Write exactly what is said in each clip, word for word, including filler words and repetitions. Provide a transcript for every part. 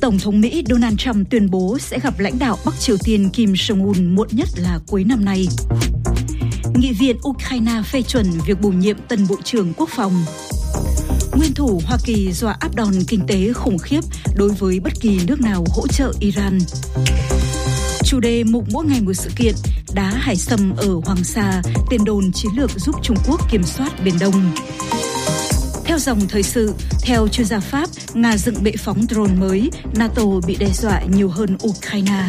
Tổng thống Mỹ Donald Trump tuyên bố sẽ gặp lãnh đạo Bắc Triều Tiên Kim Jong-un muộn nhất là cuối năm nay. Nghị viện Ukraine phê chuẩn việc bổ nhiệm tân Bộ trưởng Quốc phòng. Nguyên thủ Hoa Kỳ dọa áp đòn kinh tế khủng khiếp đối với bất kỳ nước nào hỗ trợ Iran. Chủ đề mục mỗi ngày một sự kiện, đá hải sâm ở Hoàng Sa, tiền đồn chiến lược giúp Trung Quốc kiểm soát Biển Đông. Theo dòng thời sự, theo chuyên gia Pháp, Nga dựng bệ phóng drone mới, NATO bị đe dọa nhiều hơn Ukraine.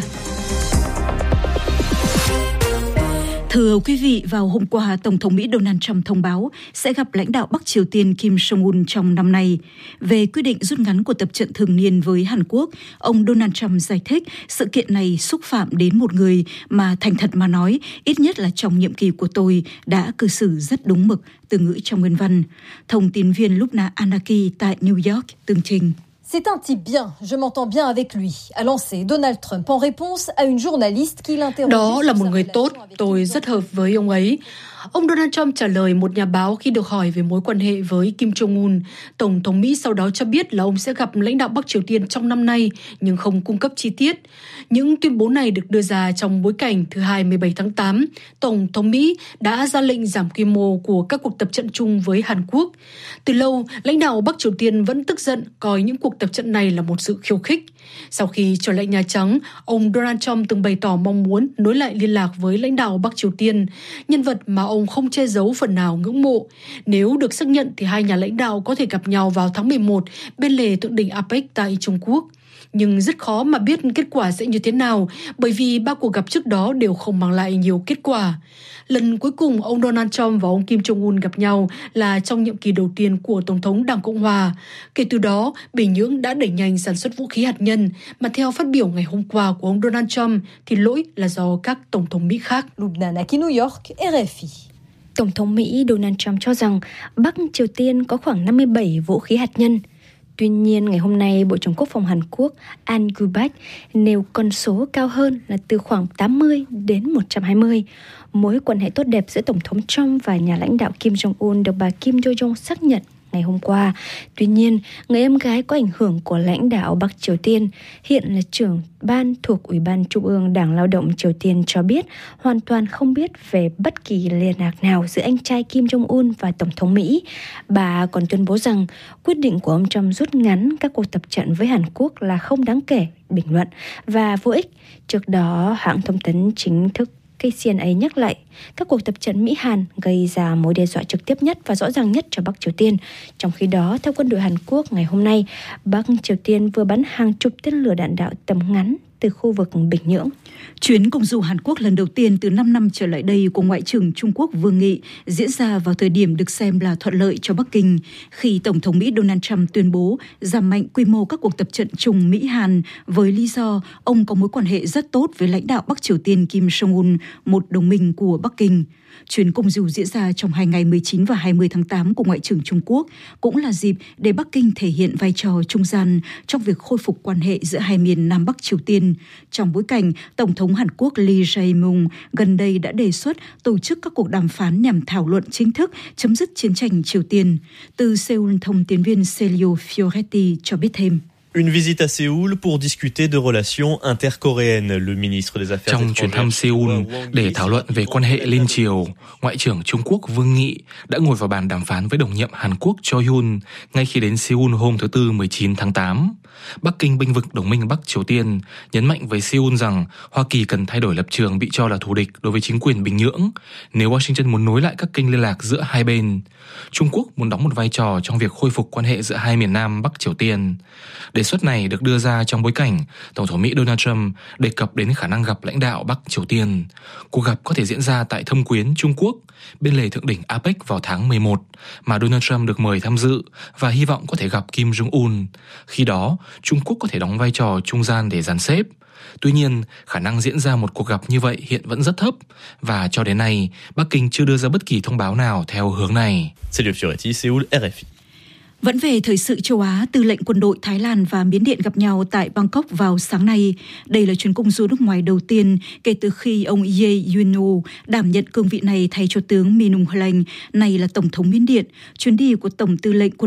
Thưa quý vị, vào hôm qua, Tổng thống Mỹ Donald Trump thông báo sẽ gặp lãnh đạo Bắc Triều Tiên Kim Jong-un trong năm nay. Về quyết định rút ngắn cuộc tập trận thường niên với Hàn Quốc, ông Donald Trump giải thích sự kiện này xúc phạm đến một người mà thành thật mà nói, ít nhất là trong nhiệm kỳ của tôi đã cư xử rất đúng mực, từ ngữ trong nguyên văn. Thông tin viên Lubna Anaki tại New York tường trình. C'est un type bien, je m'entends bien avec lui, a lancé Donald Trump en réponse à une journaliste qui l'interrogeait. Đó là một người tốt, tôi rất hợp với ông ấy. Ông Donald Trump trả lời một nhà báo khi được hỏi về mối quan hệ với Kim Jong-un. Tổng thống Mỹ sau đó cho biết là ông sẽ gặp lãnh đạo Bắc Triều Tiên trong năm nay, nhưng không cung cấp chi tiết. Những tuyên bố này được đưa ra trong bối cảnh thứ hai mười bảy tháng tám, Tổng thống Mỹ đã ra lệnh giảm quy mô của các cuộc tập trận chung với Hàn Quốc. Từ lâu, lãnh đạo Bắc Triều Tiên vẫn tức giận coi những cuộc tập trận này là một sự khiêu khích. Sau khi trở lại Nhà Trắng, ông Donald Trump từng bày tỏ mong muốn nối lại liên lạc với lãnh đạo Bắc Triều Tiên, nhân vật mà ông không che giấu phần nào ngưỡng mộ. Nếu được xác nhận thì hai nhà lãnh đạo có thể gặp nhau vào tháng mười một bên lề thượng đỉnh a pếch tại Trung Quốc. Nhưng rất khó mà biết kết quả sẽ như thế nào, bởi vì ba cuộc gặp trước đó đều không mang lại nhiều kết quả. Lần cuối cùng ông Donald Trump và ông Kim Jong-un gặp nhau là trong nhiệm kỳ đầu tiên của Tổng thống Đảng Cộng Hòa. Kể từ đó, Bình Nhưỡng đã đẩy nhanh sản xuất vũ khí hạt nhân, mà theo phát biểu ngày hôm qua của ông Donald Trump thì lỗi là do các Tổng thống Mỹ khác. Lubna Anaki, New York, R F I. Tổng thống Mỹ Donald Trump cho rằng Bắc Triều Tiên có khoảng năm mươi bảy vũ khí hạt nhân. Tuy nhiên, ngày hôm nay, Bộ trưởng Quốc phòng Hàn Quốc An Gu-bak nêu con số cao hơn là từ khoảng tám mươi đến một trăm hai mươi. Mối quan hệ tốt đẹp giữa Tổng thống Trump và nhà lãnh đạo Kim Jong-un được bà Kim Yo-jong xác nhận ngày hôm qua. Tuy nhiên, người em gái có ảnh hưởng của lãnh đạo Bắc Triều Tiên, hiện là trưởng ban thuộc Ủy ban Trung ương Đảng Lao động Triều Tiên cho biết hoàn toàn không biết về bất kỳ liên lạc nào giữa anh trai Kim Jong-un và Tổng thống Mỹ. Bà còn tuyên bố rằng quyết định của ông Trump rút ngắn các cuộc tập trận với Hàn Quốc là không đáng kể, bình luận và vô ích. Trước đó, hãng thông tấn chính thức K C N A nhắc lại các cuộc tập trận Mỹ-Hàn gây ra mối đe dọa trực tiếp nhất và rõ ràng nhất cho Bắc Triều Tiên. Trong khi đó, theo quân đội Hàn Quốc ngày hôm nay, Bắc Triều Tiên vừa bắn hàng chục tên lửa đạn đạo tầm ngắn từ khu vực Bình Nhưỡng. Chuyến công du Hàn Quốc lần đầu tiên từ năm năm trở lại đây của Ngoại trưởng Trung Quốc Vương Nghị diễn ra vào thời điểm được xem là thuận lợi cho Bắc Kinh, khi Tổng thống Mỹ Donald Trump tuyên bố giảm mạnh quy mô các cuộc tập trận chung Mỹ-Hàn với lý do ông có mối quan hệ rất tốt với lãnh đạo Bắc Triều Tiên Kim Jong-un, một đồng minh của Bắc Kinh. Chuyến công du diễn ra trong hai ngày mười chín và hai mươi tháng tám của Ngoại trưởng Trung Quốc cũng là dịp để Bắc Kinh thể hiện vai trò trung gian trong việc khôi phục quan hệ giữa hai miền Nam Bắc Triều Tiên. Trong bối cảnh, Tổng thống Hàn Quốc Lee Jae-myung gần đây đã đề xuất tổ chức các cuộc đàm phán nhằm thảo luận chính thức chấm dứt chiến tranh Triều Tiên. Từ Seoul, thông tín viên Celio Fioretti cho biết thêm. Une visite à Séoul pour discuter de relations intercoréennes. Le ministre des Affaires Trong chuyến thăm Seoul để thảo luận về quan hệ liên triều, Ngoại trưởng Trung Quốc Vương Nghị đã ngồi vào bàn đàm phán với đồng nhiệm Hàn Quốc Cho Hyun ngay khi đến Seoul hôm thứ Tư mười chín tháng tám. Bắc Kinh bênh vực đồng minh Bắc Triều Tiên, nhấn mạnh với Seoul rằng Hoa Kỳ cần thay đổi lập trường bị cho là thù địch đối với chính quyền Bình Nhưỡng nếu Washington muốn nối lại các kênh liên lạc giữa hai bên. Trung Quốc muốn đóng một vai trò trong việc khôi phục quan hệ giữa hai miền Nam Bắc Triều Tiên. Đề xuất này được đưa ra trong bối cảnh Tổng thống Mỹ Donald Trump đề cập đến khả năng gặp lãnh đạo Bắc Triều Tiên. Cuộc gặp có thể diễn ra tại Thâm Quyến, Trung Quốc, bên lề thượng đỉnh a pếch vào tháng mười một, mà Donald Trump được mời tham dự và hy vọng có thể gặp Kim Jong-un. Khi đó, Trung Quốc có thể đóng vai trò trung gian để dàn xếp. Tuy nhiên, khả năng diễn ra một cuộc gặp như vậy hiện vẫn rất thấp, và cho đến nay, Bắc Kinh chưa đưa ra bất kỳ thông báo nào theo hướng này. Celio Fioretti, Seoul, R F I. Vẫn về thời sự châu Á, tư lệnh quân đội Thái Lan và Miến Điện gặp nhau tại Bangkok vào sáng nay. Đây là chuyến công du nước ngoài đầu tiên kể từ khi ông Ye Yun-woo đảm nhận cương vị này thay cho tướng Min Aung Hlaing, nay là Tổng thống Miến Điện. Chuyến đi của Tổng tư lệnh quân